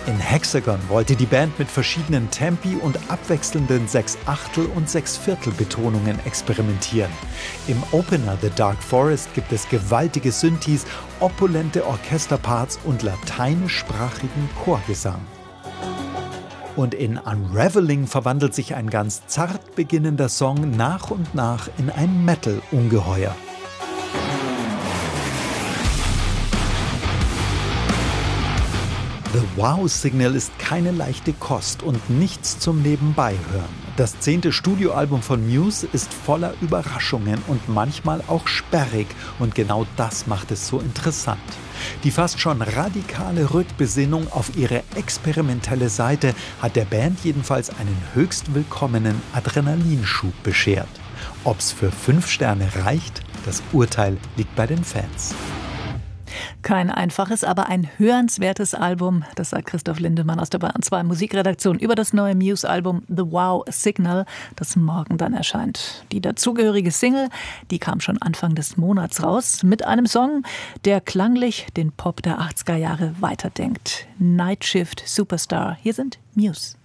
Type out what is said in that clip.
In Hexagon wollte die Band mit verschiedenen Tempi und abwechselnden 6/8 und 6/4 Betonungen experimentieren. Im Opener The Dark Forest gibt es gewaltige Synthes, opulente Orchesterparts und lateinischsprachigen Chorgesang. Und in Unraveling verwandelt sich ein ganz zart beginnender Song nach und nach in ein Metal-Ungeheuer. The Wow-Signal ist keine leichte Kost und nichts zum Nebenbeihören. Das 10. Studioalbum von Muse ist voller Überraschungen und manchmal auch sperrig und genau das macht es so interessant. Die fast schon radikale Rückbesinnung auf ihre experimentelle Seite hat der Band jedenfalls einen höchst willkommenen Adrenalinschub beschert. Ob's für 5 Sterne reicht, das Urteil liegt bei den Fans. Kein einfaches, aber ein hörenswertes Album, das sagt Christoph Lindemann aus der Bayern 2 Musikredaktion über das neue Muse-Album The Wow Signal, das morgen dann erscheint. Die dazugehörige Single, die kam schon Anfang des Monats raus, mit einem Song, der klanglich den Pop der 80er Jahre weiterdenkt. Night Shift Superstar. Hier sind Muse.